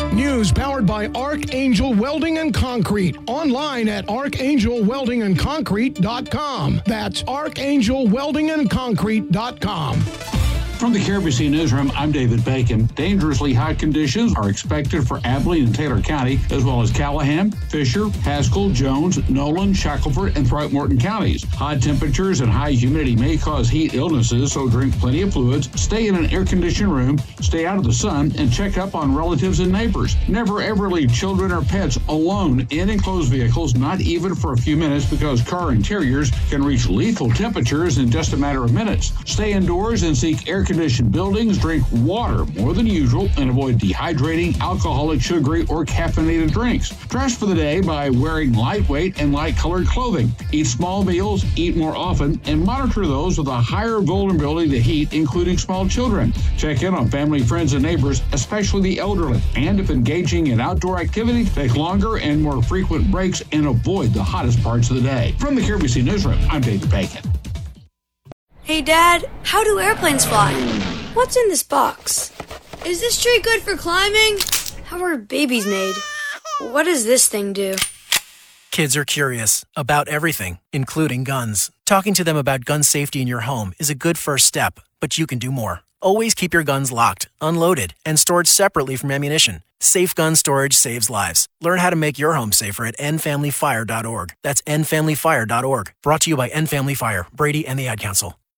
News powered by Archangel Welding and Concrete. Online at archangelweldingandconcrete.com. That's archangelweldingandconcrete.com. From the KRBC Newsroom, I'm David Bacon. Dangerously hot conditions are expected for Abilene and Taylor County, as well as Callahan, Fisher, Haskell, Jones, Nolan, Shackelford, and Throckmorton counties. Hot temperatures and high humidity may cause heat illnesses, so drink plenty of fluids, stay in an air-conditioned room, stay out of the sun, and check up on relatives and neighbors. Never ever leave children or pets alone in enclosed vehicles, not even for a few minutes, because car interiors can reach lethal temperatures in just a matter of minutes. Stay indoors and seek air-conditioned buildings, drink water more than usual, and avoid dehydrating, alcoholic, sugary, or caffeinated drinks. Dress for the day by wearing lightweight and light-colored clothing. Eat small meals, eat more often, and monitor those with a higher vulnerability to heat, including small children. Check in on family, friends, and neighbors, especially the elderly. And if engaging in outdoor activity, take longer and more frequent breaks and avoid the hottest parts of the day. From the KRBC Newsroom, I'm David Bacon. Hey, Dad, how do airplanes fly? What's in this box? Is this tree good for climbing? How are babies made? What does this thing do? Kids are curious about everything, including guns. Talking to them about gun safety in your home is a good first step, but you can do more. Always keep your guns locked, unloaded, and stored separately from ammunition. Safe gun storage saves lives. Learn how to make your home safer at endfamilyfire.org. That's endfamilyfire.org. Brought to you by End Family Fire, Brady, and the Ad Council.